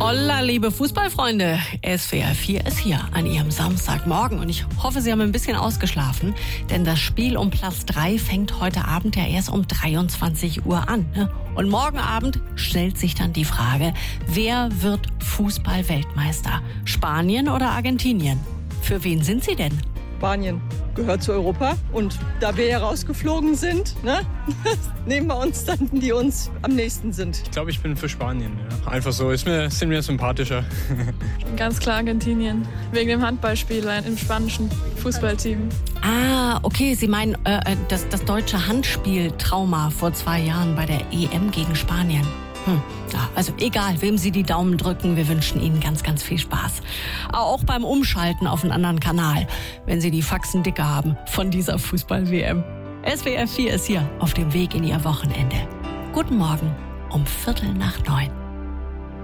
Holla, liebe Fußballfreunde. SWR 4 ist hier an Ihrem Samstagmorgen und ich hoffe, Sie haben ein bisschen ausgeschlafen, denn das Spiel um Platz 3 fängt heute Abend ja erst um 23 Uhr an. Ne? Und morgen Abend stellt sich dann die Frage, wer wird Fußball-Weltmeister? Spanien oder Argentinien? Für wen sind Sie denn? Spanien gehört zu Europa und da wir ja rausgeflogen sind, ne, nehmen wir uns dann, die uns am nächsten sind. Ich glaube, ich bin für Spanien. Ja. Einfach so, sind mir sympathischer. Ganz klar Argentinien, wegen dem Handballspieler im spanischen Fußballteam. Ah, okay, Sie meinen das deutsche Handspieltrauma vor 2 Jahren bei der EM gegen Spanien. Ja, also egal, wem Sie die Daumen drücken, wir wünschen Ihnen ganz, ganz viel Spaß. Auch beim Umschalten auf einen anderen Kanal, wenn Sie die Faxen dicke haben von dieser Fußball-WM. SWR 4 ist hier auf dem Weg in Ihr Wochenende. Guten Morgen um 8:45.